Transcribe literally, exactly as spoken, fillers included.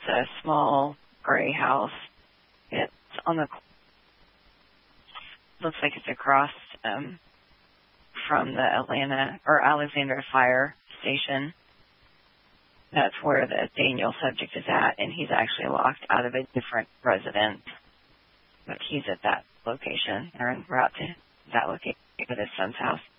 a small gray house. It's on the, looks like it's across um, from the Atlanta or Alexandria Fire Station. That's where the Daniel subject is at, and he's actually locked out of a different residence. But he's at that location, or en route to that location at his son's house.